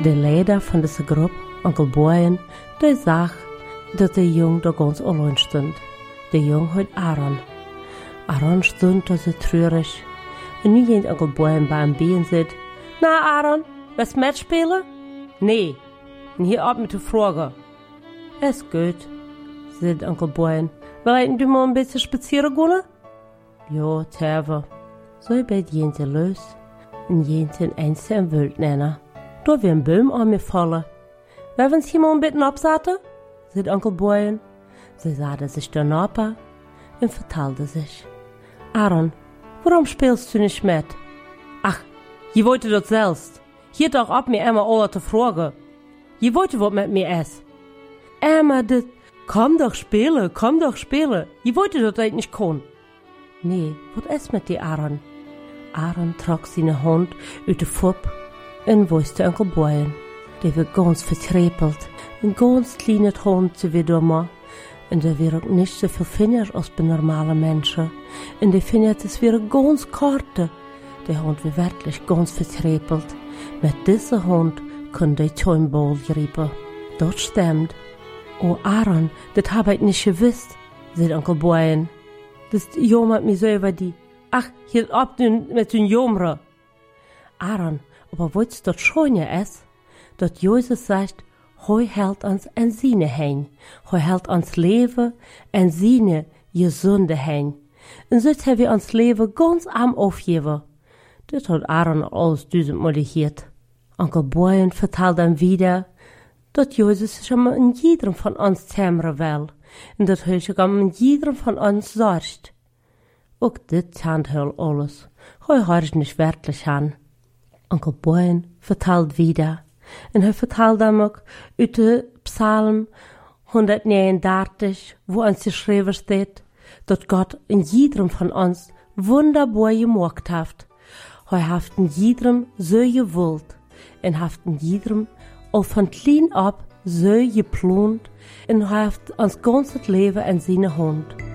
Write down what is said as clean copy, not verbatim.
De leider van deze groep, onkel Boyen, die zag dat de jong daar ganz alleen stond. De jong heet Aaron. Aaron stond da so treurig. En nu ging onkel Boyen bij hem bij en zei, na Aaron, willst Match spelen? Nee. En hier ab mit de vragen. Is gut, zei onkel Boyen. Wil du mal ein bisschen spazieren gehen? Ja, terve. So bei jente los. En jente eins in Wild nennen. Da wir ein Baum an mir fallen. Wer uns hier mal ein bisschen absatte? Sagt Onkel Boyen. Sie sah sich der Napa und verteilte sich. Aaron, warum spielst du nicht mit? Ach, je wollte das selbst. Hier doch ab mir immer alle zu fragen. Je wollte was mit mir essen. Emma, das, komm doch spielen. Je wollte das eigentlich nicht können. Nee, was ist mit dir, Aaron? Aaron trug seine Hand uit de Fupp und wusste Onkel Boyen. Der war ganz vertrepelt. Ein ganz kleiner Hund, so wie dummer. Und der war auch nicht so viel feiner als bei normalen Menschen. Und der findet es wäre ganz karte. Der Hund war wirklich ganz vertrepelt. Mit diesem Hund konnte der Zäumball greifen. Das stimmt. Oh, Aaron, das hab ich nicht gewusst, sagt Onkel Boyen. Das jammert mich so über die. Ach, hier ab mit den Jomre. Aaron, aber wollt's dort schon ja ist, dass Jesus sagt, hoi hält uns an seine Hein, hoi hält uns Leben an seine gesunde Hein. Und so haben wir uns Leben ganz am aufgeben. Das hat Aaron alles 1000-mal gehört. Onkel Boyen vertelt dann wieder, dass Jesus sich in jedem von uns zämren will und dass er sich in jedem von uns sorgt. Auch das tat alles. Hoi hört nicht wirklich an. Onkel Boyen vertelt wieder. Und er vertelt dann auch uit de Psalm 139, wo uns geschrieben steht, dass Gott in jedem von uns wunderbar gemacht hat. Er hat in jedem so gewollt und hat in jedem auch von klein ab so geplant und er hat uns ganzes Leben in seine Hand.